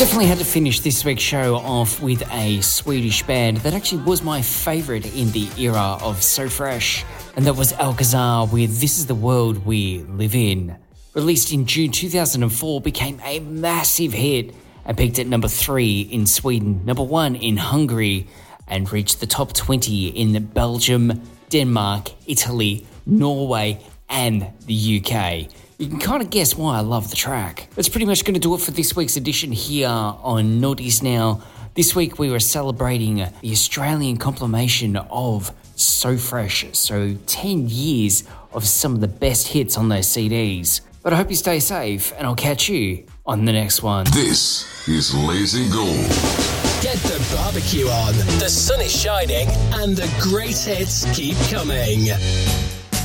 Definitely had to finish this week's show off with a Swedish band that actually was my favourite in the era of So Fresh, and that was Alcazar with This Is the World We Live In. Released in June 2004, became a massive hit and peaked at number 3 in Sweden, number 1 in Hungary, and reached the top 20 in Belgium, Denmark, Italy, Norway, and the UK. You can kind of guess why I love the track. That's pretty much going to do it for this week's edition here on Naughties Now. This week we were celebrating the Australian compilation of So Fresh, so 10 years of some of the best hits on those CDs. But I hope you stay safe, and I'll catch you on the next one. This is Lazy Gold. Get the barbecue on, the sun is shining, and the great hits keep coming.